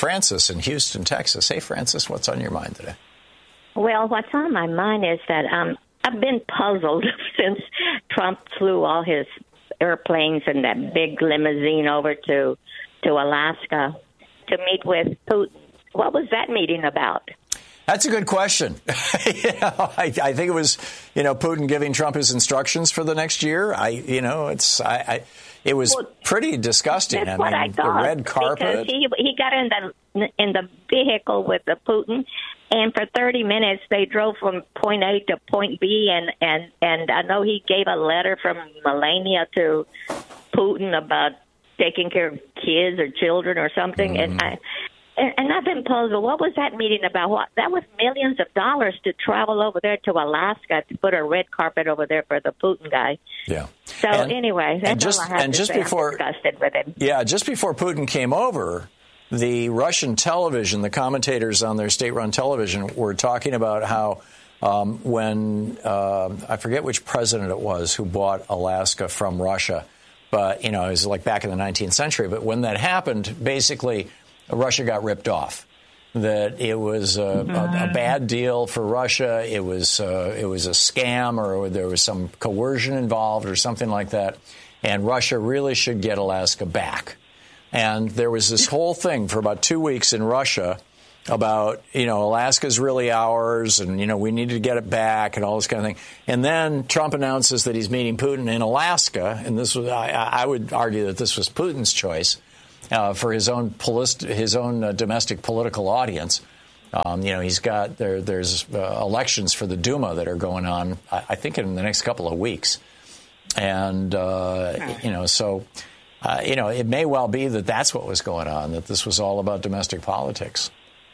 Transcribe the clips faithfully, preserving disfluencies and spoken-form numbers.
Francis in Houston, Texas. Hey, Francis, what's on your mind today? Well, what's on my mind is that um, I've been puzzled since Trump flew all his airplanes in that big limousine over to, to Alaska to meet with Putin. What was that meeting about? That's a good question. you know, I, I think it was, you know, Putin giving Trump his instructions for the next year. I, you know, it's, I, I it was well, pretty disgusting. That's I what mean, I thought, the red carpet. Because he he got in the in the vehicle with the Putin, and for thirty minutes they drove from point A to point B, and and and I know he gave a letter from Melania to Putin about taking care of kids or children or something, mm-hmm. and I. And, and I've been puzzled. What was that meeting about? What that was millions of dollars to travel over there to Alaska to put a red carpet over there for the Putin guy. Yeah. So and, anyway, that's and just, all I have and to just say. Before, I'm disgusted with him. Yeah, just before Putin came over, the Russian television, the commentators on their state-run television were talking about how um, when uh, I forget which president it was who bought Alaska from Russia, but you know it was like back in the nineteenth century. But when that happened, basically, Russia got ripped off. That it was a, a, a bad deal for Russia. It was uh, it was a scam, or there was some coercion involved, or something like that. And Russia really should get Alaska back. And there was this whole thing for about two weeks in Russia about, you know, Alaska's really ours, and you know we need to get it back, and all this kind of thing. And then Trump announces that he's meeting Putin in Alaska, and this was I, I would argue that this was Putin's choice. Uh, for his own polist- his own uh, domestic political audience. Um, you know, he's got there. There's uh, elections for the Duma that are going on, I, I think, in the next couple of weeks, and uh, you know, so uh, you know, it may well be that that's what was going on. That this was all about domestic politics.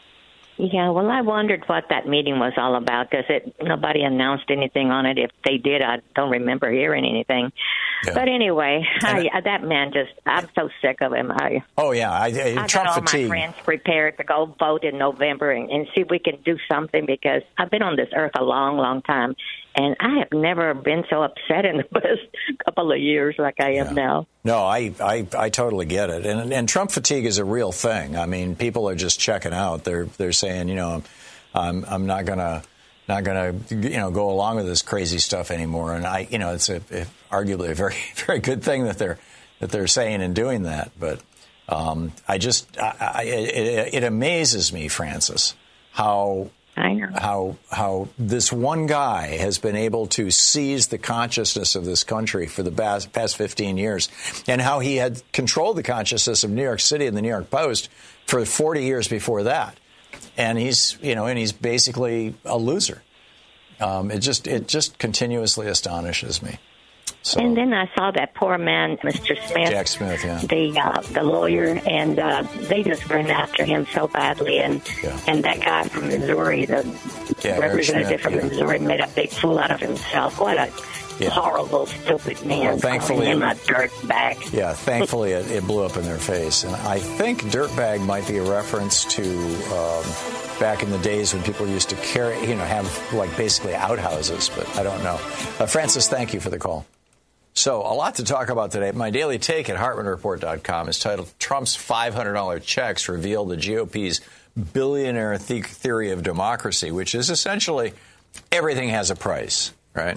Yeah, well, I wondered what that meeting was all about because it nobody announced anything on it. If they did, I don't remember hearing anything. Yeah. But anyway, I, I, that man just—I'm so sick of him. I, oh yeah, I, I, I Trump got all fatigue. my friends prepared to go vote in November and, and see if we can do something because I've been on this earth a long, long time, and I have never been so upset in the past couple of years like I am yeah. now. No, I, I, I totally get it, and and Trump fatigue is a real thing. I mean, people are just checking out. They're they're saying, you know, I'm I'm not gonna. Not going to, you know, go along with this crazy stuff anymore, and I, you know, it's a, a arguably a very, very good thing that they're that they're saying and doing that. But um, I just, I, I, it, it amazes me, Francis, how I know. how how this one guy has been able to seize the consciousness of this country for the past, past fifteen years, and how he had controlled the consciousness of New York City and the New York Post for forty years before that. And he's, you know, and he's basically a loser. Um, it just, it just continuously astonishes me. So, and then I saw that poor man, Mister Smith, Jack Smith, yeah, the uh, the lawyer, and uh, they just went after him so badly. And yeah. and that guy from Missouri, the yeah, representative Smith, from yeah. Missouri, made a big fool out of himself. What a yeah. horrible, stupid man! Well, thankfully, him a dirtbag. Yeah, thankfully it, it blew up in their face. And I think dirtbag might be a reference to um, back in the days when people used to carry, you know, have like basically outhouses. But I don't know. Uh, Francis, thank you for the call. So a lot to talk about today. My daily take at Hartmann Report dot com is titled Trump's five hundred dollars checks reveal the G O P's billionaire the- theory of democracy, which is essentially everything has a price, right?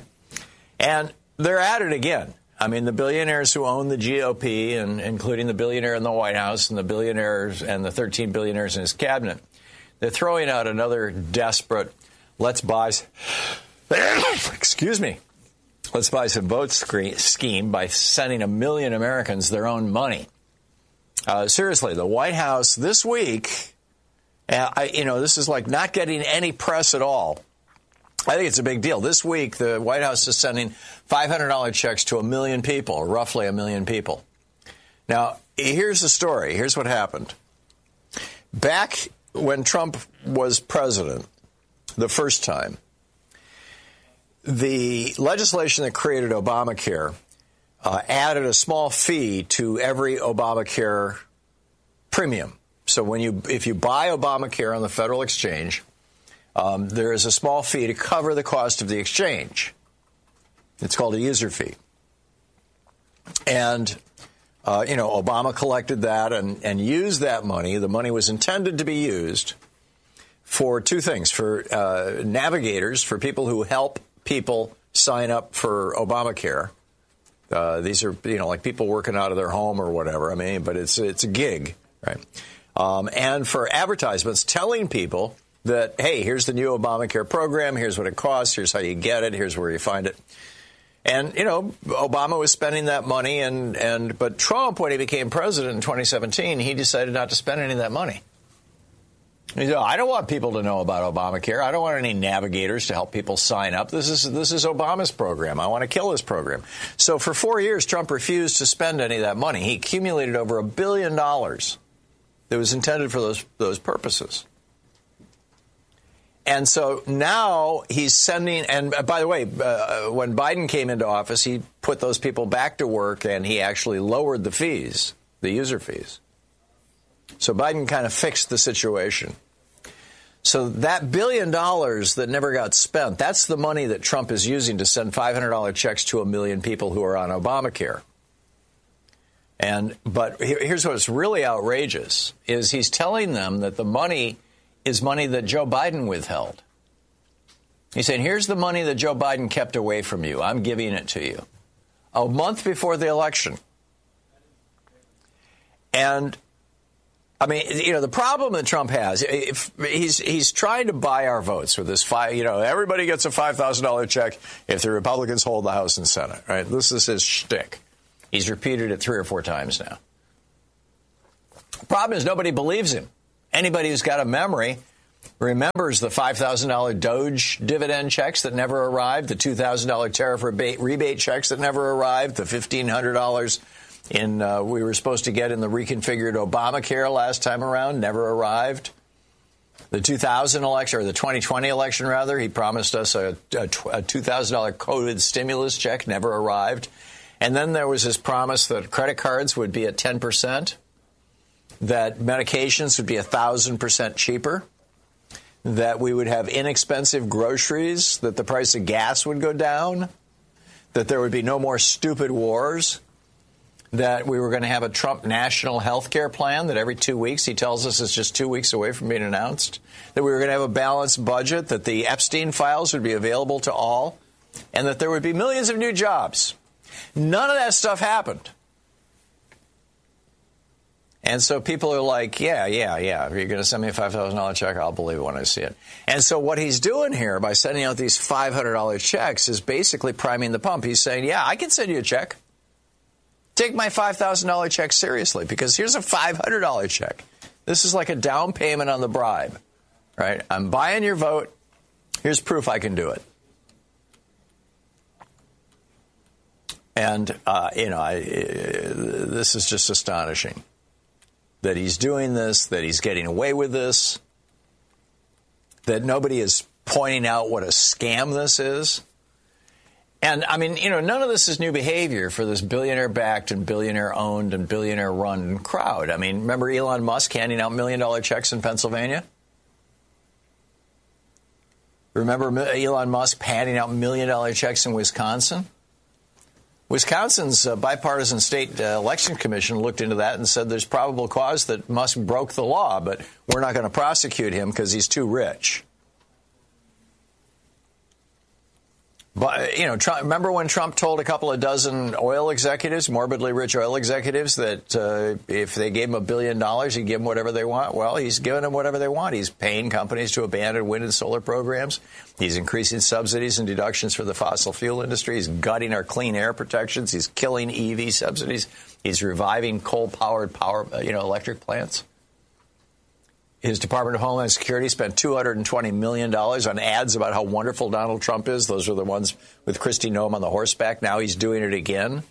And they're at it again. I mean, the billionaires who own the G O P, and including the billionaire in the White House and the billionaires and the thirteen billionaires in his cabinet, they're throwing out another desperate let's buy, excuse me, let's buy some votes scheme by sending a million Americans their own money. Uh, seriously, the White House this week, uh, I, you know, this is like not getting any press at all. I think it's a big deal. This week, the White House is sending five hundred dollars checks to a million people, roughly a million people. Now, here's the story. Here's what happened. Back when Trump was president the first time, the legislation that created Obamacare uh, added a small fee to every Obamacare premium. So when you, if you buy Obamacare on the Federal Exchange, um, there is a small fee to cover the cost of the exchange. It's called a user fee. And Uh, you know, Obama collected that and, and used that money. The money was intended to be used for two things, for uh, navigators, for people who help people sign up for Obamacare. Uh, these are, you know, like people working out of their home or whatever. I mean, but it's it's a gig, right? Um, and for advertisements telling people that, hey, here's the new Obamacare program. Here's what it costs. Here's how you get it. Here's where you find it. And, you know, Obama was spending that money. And, and but Trump, when he became president in twenty seventeen, he decided not to spend any of that money. He said, I don't want people to know about Obamacare. I don't want any navigators to help people sign up. This is this is Obama's program. I want to kill this program. So for four years, Trump refused to spend any of that money. He accumulated over a billion dollars that was intended for those those purposes. And so now he's sending, and by the way, uh, when Biden came into office, he put those people back to work and he actually lowered the fees, the user fees. So Biden kind of fixed the situation. So that billion dollars that never got spent, that's the money that Trump is using to send five hundred dollars checks to a million people who are on Obamacare. And but here's what's really outrageous is he's telling them that the money is money that Joe Biden withheld. He's saying, here's the money that Joe Biden kept away from you. I'm giving it to you. A month before the election. And I mean, you know, the problem that Trump has, if he's he's trying to buy our votes with this five, you know, everybody gets a five thousand dollars check if the Republicans hold the House and Senate, right? This is his shtick. He's repeated it three or four times now. The problem is nobody believes him. Anybody who's got a memory remembers the five thousand dollars Doge dividend checks that never arrived, the two thousand dollars tariff rebate, rebate checks that never arrived, the fifteen hundred dollars in uh, we were supposed to get in the reconfigured Obamacare last time around, never arrived. The two thousand election, or the twenty twenty election, rather, he promised us a, a, a two thousand dollars coded stimulus check, never arrived. And then there was his promise that credit cards would be at ten percent, that medications would be one thousand percent cheaper, that we would have inexpensive groceries, that the price of gas would go down, that there would be no more stupid wars, that we were going to have a Trump national health care plan that every two weeks he tells us is just two weeks away from being announced, that we were going to have a balanced budget, that the Epstein files would be available to all, and that there would be millions of new jobs. None of that stuff happened. And so people are like, yeah, yeah, yeah, if you're going to send me a five thousand dollars check, I'll believe it when I see it. And so what he's doing here by sending out these five hundred dollars checks is basically priming the pump. He's saying, yeah, I can send you a check. Take my five thousand dollars check seriously, because here's a five hundred dollars check. This is like a down payment on the bribe, right? I'm buying your vote. Here's proof I can do it. And, uh, you know, I, uh, this is just astonishing that he's doing this, that he's getting away with this, that nobody is pointing out what a scam this is. And, I mean, you know, none of this is new behavior for this billionaire-backed and billionaire-owned and billionaire-run crowd. I mean, remember Elon Musk handing out million-dollar checks in Pennsylvania? Remember Elon Musk handing out million-dollar checks in Wisconsin? Wisconsin's uh, bipartisan state uh, election commission looked into that and said there's probable cause that Musk broke the law, but we're not going to prosecute him because he's too rich. But, you know, Trump, remember when Trump told a couple of dozen oil executives, morbidly rich oil executives, that uh, if they gave him a billion dollars, he'd give them whatever they want? Well, he's giving them whatever they want. He's paying companies to abandon wind and solar programs. He's increasing subsidies and deductions for the fossil fuel industry. He's gutting our clean air protections. He's killing E V subsidies. He's reviving coal-powered power, you know, electric plants. His Department of Homeland Security spent two hundred twenty million dollars on ads about how wonderful Donald Trump is. Those are the ones with Kristi Noem on the horseback. Now he's doing it again.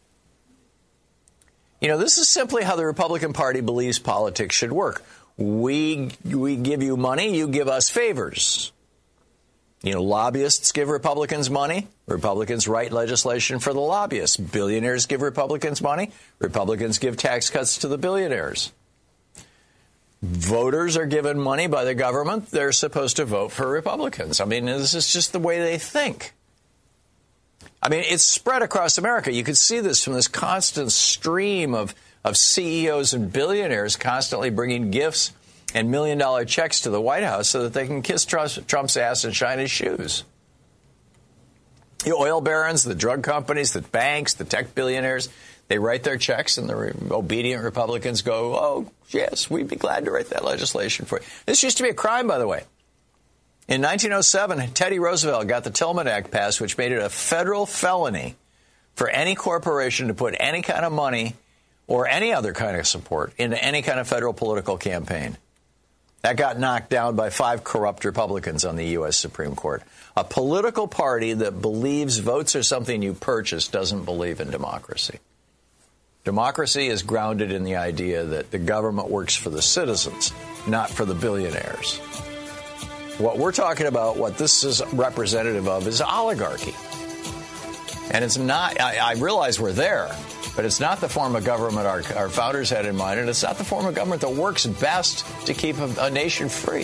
You know, this is simply how the Republican Party believes politics should work. We we give you money, you give us favors. You know, lobbyists give Republicans money. Republicans write legislation for the lobbyists. Billionaires give Republicans money. Republicans give tax cuts to the billionaires. Voters are given money by the government. They're supposed to vote for Republicans. I mean, this is just the way they think. I mean, it's spread across America. You could see this from this constant stream of, of C E Os and billionaires constantly bringing gifts and million-dollar checks to the White House so that they can kiss Trump's ass and shine his shoes. The oil barons, the drug companies, the banks, the tech billionaires, they write their checks, and the re- obedient Republicans go, oh, yes, we'd be glad to write that legislation for you. This used to be a crime, by the way. In nineteen oh seven, Teddy Roosevelt got the Tillman Act passed, which made it a federal felony for any corporation to put any kind of money or any other kind of support into any kind of federal political campaign. That got knocked down by five corrupt Republicans on the U S Supreme Court. A political party that believes votes are something you purchase doesn't believe in democracy. Democracy is grounded in the idea that the government works for the citizens, not for the billionaires. What we're talking about, what this is representative of, is oligarchy. And it's not, I, I realize we're there, but it's not the form of government our, our founders had in mind, and it's not the form of government that works best to keep a, a nation free.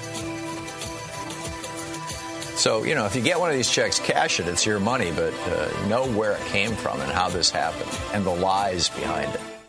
So, you know, if you get one of these checks, cash it. It's your money, but uh, know where it came from and how this happened and the lies behind it.